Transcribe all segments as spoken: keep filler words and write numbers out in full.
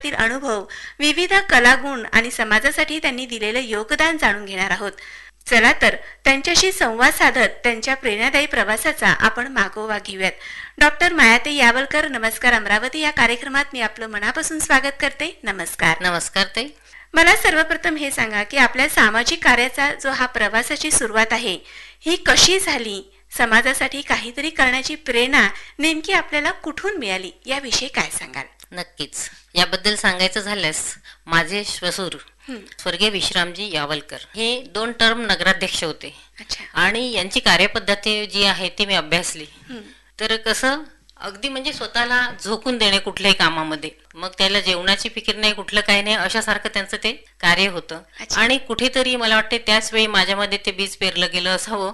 आयुष्यातील अनुभव, विविध कलागुण आणि समाजासाठी त्यांनी दिलेले योगदान जाणून घेणार आहोत. चला तर त्यांच्याशी संवाद साधत त्यांच्या प्रेरणादायी प्रवासाचा आपण मागोवा घेऊयात. डॉक्टर मायाताई यावलकर, नमस्कार अमरावती या कार्यक्रमात मी आपलं मनापासून स्वागत करते. नमस्कार. नमस्कार ताई. मला सर्वप्रथम हे सांगा की आपल्या सामाजिक कार्याचा जो हा प्रवासाची सुरुवात आहे ही कशी झाली, समाजासाठी काहीतरी करण्याची प्रेरणा नेमकी आपल्याला कुठून मिळाली याविषयी काय सांगाल? नक्कीच. याबद्दल सांगायचं झाल्यास माझे श्वशूर स्वर्गीय विश्रामजी यावलकर हे दोन टर्म नगराध्यक्ष होते. अच्छा. आणि यांची कार्यपद्धती जी आहे ती मी अभ्यासली. तर कसं अगदी म्हणजे स्वतःला झोकून देणे कुठल्याही कामामध्ये, मग त्याला जेवणाची फिकीर नाही, कुठलं काही नाही, अशासारखं त्यांचं ते कार्य होतं. आणि कुठेतरी मला वाटते त्याच वेळी माझ्यामध्ये ते बीज पेरलं गेलं असावं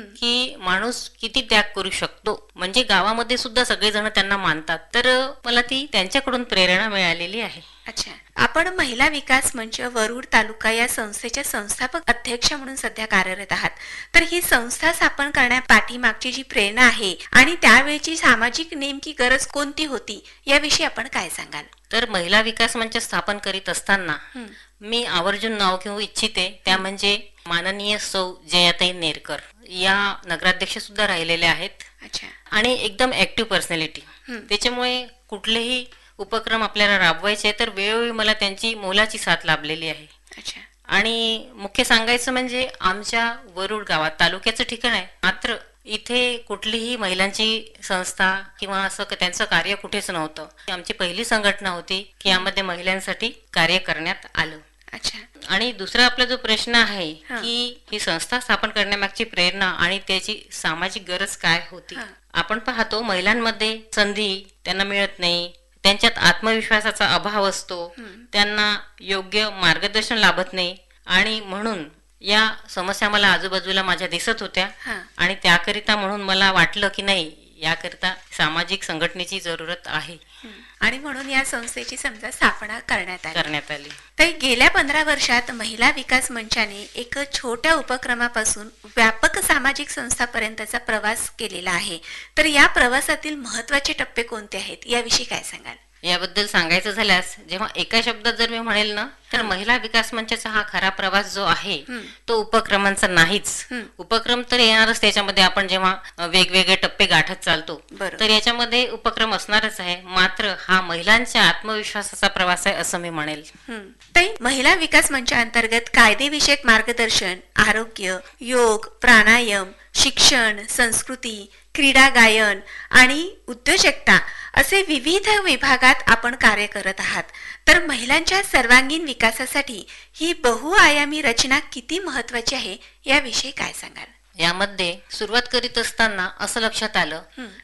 की माणूस किती त्याग करू शकतो. म्हणजे गावामध्ये सुद्धा सगळेजण त्यांना मानतात. तर मला ती त्यांच्याकडून प्रेरणा मिळालेली आहे. अच्छा. आपण महिला विकास मंच वरुड तालुका या संस्थेच्या संस्थापक अध्यक्ष म्हणून सध्या कार्यरत आहात. तर ही संस्था स्थापन करण्या पाठीमागची जी प्रेरणा आहे आणि त्यावेळची सामाजिक नेमकी गरज कोणती होती याविषयी आपण काय सांगाल? तर महिला विकास मंच स्थापन करीत असताना मी आवर्जून नाव घेऊ इच्छिते, त्या म्हणजे माननीय सौ जयाताई नेरकर या नगराध्यक्ष सुद्धा राहिलेल्या आहेत. अच्छा. आणि एकदम ऍक्टिव्ह पर्सनॅलिटी. त्याच्यामुळे कुठलेही उपक्रम आपल्याला राबवायचे तर वेळोवेळी मला त्यांची मोलाची साथ लाभलेली आहे. अच्छा. आणि मुख्य सांगायचं म्हणजे आमच्या वरुड गावात तालुक्याचं ठिकाण आहे, मात्र इथे कुठलीही महिलांची संस्था किंवा असं त्यांचं कार्य कुठेच नव्हतं. आमची पहिली संघटना होती की यामध्ये महिलांसाठी कार्य करण्यात आलं. अच्छा. आणि दुसरा आपला जो प्रश्न आहे की ही संस्था स्थापन करण्यामागची प्रेरणा आणि त्याची सामाजिक गरज काय होती. आपण पाहतो महिलांमध्ये संधी त्यांना मिळत नाही, त्यांच्यात आत्मविश्वासाचा अभाव असतो, त्यांना योग्य मार्गदर्शन लाभत नाही. आणि म्हणून या समस्या मला आजूबाजूला माझ्या दिसत होत्या. आणि त्याकरिता म्हणून मला वाटलं की नाही, याकरिता सामाजिक संघटनेची जरूरत आहे. आणि म्हणून या संस्थेची समजा स्थापना करण्यात आली करण्यात आली तर गेल्या पंधरा वर्षात महिला विकास मंचाने एक छोट्या उपक्रमापासून व्यापक सामाजिक संस्थापर्यंतचा प्रवास केलेला आहे. तर या प्रवासातील महत्वाचे टप्पे कोणते आहेत याविषयी काय सांगाल? याबद्दल सांगायचं झाल्यास जेव्हा एका शब्दात जर मी म्हणेल ना तर महिला विकास मंचाचा हा खरा प्रवास जो आहे तो उपक्रमांचा नाहीच. उपक्रम तर येणारच त्याच्यामध्ये, आपण जेव्हा वेगवेगळे टप्पे गाठत चालतो तर याच्यामध्ये उपक्रम असणारच आहे, मात्र हा महिलांच्या आत्मविश्वासाचा प्रवास आहे असं मी म्हणेल. ताई, महिला विकास मंचा अंतर्गत कायदेविषयक मार्गदर्शन, आरोग्य, योग, प्राणायाम, शिक्षण, संस्कृती, क्रीडा, गायन आणि उद्योजकता असे विविध विभागात आपण कार्य करत आहात. तर महिलांच्या सर्वांगीण विकासासाठी ही बहुआयामी रचना किती महत्वाची आहे याविषयी काय सांगाल? यामध्ये सुरुवात करीत असताना असं लक्षात आलं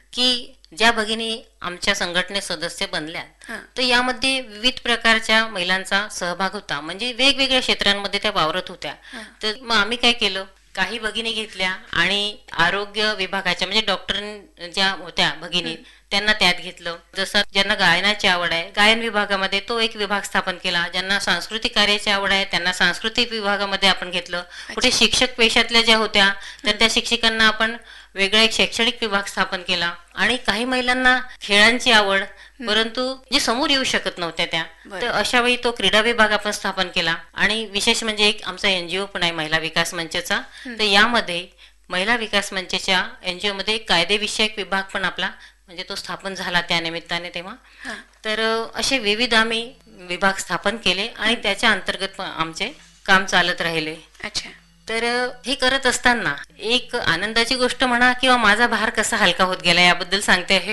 की ज्या भगिनी आमच्या संघटनेत सदस्य बनल्या तर यामध्ये विविध प्रकारच्या महिलांचा सहभाग होता. म्हणजे वेगवेगळ्या क्षेत्रांमध्ये त्या वावरत होत्या. तर मग आम्ही काय केलं, काही भगिनी घेतल्या आणि आरोग्य विभागाच्या म्हणजे डॉक्टर ज्या होत्या भगिनी त्यांना त्यात घेतलं. जसं ज्यांना गायनाची आवड आहे गायन विभागामध्ये तो एक विभाग स्थापन केला. ज्यांना सांस्कृतिक कार्याची आवड आहे त्यांना सांस्कृतिक विभागामध्ये आपण घेतलं. कुठे शिक्षक पेशातल्या ज्या होत्या तर त्या शिक्षकांना आपण वेगळा एक शैक्षणिक विभाग स्थापन केला. आणि काही महिलांना खेळांची आवड परंतु जे समोर येऊ शकत नव्हत्या त्या, तर अशा वेळी तो क्रीडा विभाग आपण स्थापन केला. आणि विशेष म्हणजे एक आमचा एनजीओ पण आहे महिला विकास मंचचा. तर यामध्ये महिला विकास मंचच्या एनजीओ मध्ये एक कायदेविषयक विभाग पण आपला म्हणजे तो स्थापन झाला त्या निमित्ताने तेव्हा. तर असे विविध आम्ही विभाग स्थापन केले आणि त्याच्या अंतर्गत आमचे काम चालत राहिले. अच्छा. तर हे करत असताना एक आनंदाची गोष्ट म्हणा किंवा माझा भार कसा हलका होत गेला याबद्दल सांगते आहे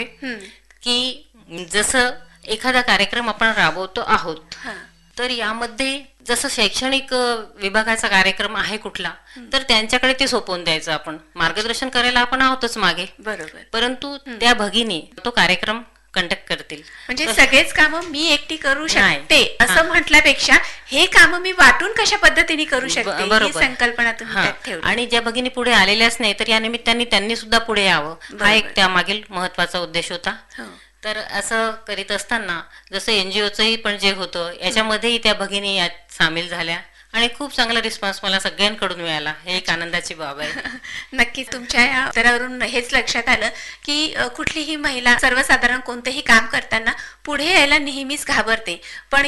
की जसं एखादा कार्यक्रम आपण राबवतो आहोत तर यामध्ये जसं शैक्षणिक विभागाचा कार्यक्रम आहे कुठला तर त्यांच्याकडे ते सोपवून द्यायचं. आपण मार्गदर्शन करायला आपण आहोतच मागे, बरोबर, परंतु त्या भगिनी तो कार्यक्रम कंडक्ट करतील. म्हणजे सगळेच काम मी एकटी करू शकते असं म्हटल्यापेक्षा हे काम मी वाटून कशा पद्धतीने करू शकते ही संकल्पना तुम्ही त्यात ठेवली. आणि ज्या भगिनी पुढे आलेल्याच नाही तर या निमित्ताने त्यांनी सुद्धा पुढे यावं हा एक त्यामागील महत्वाचा उद्देश होता. तर असं करीत असताना जसं एनजीओचंही पण जे होतं याच्यामध्येही त्या भगिनी यात सामील झाल्या आणि खूप चांगला रिस्पॉन्स मला सगळ्यांकडून मिळाला. हे एक आनंदाची बाब आहे. नक्कीच तुमच्या या उत्तरावरून हेच लक्षात आलं की कुठलीही महिला सर्वसाधारण कोणतेही काम करताना पुढे यायला नेहमीच घाबरते, पण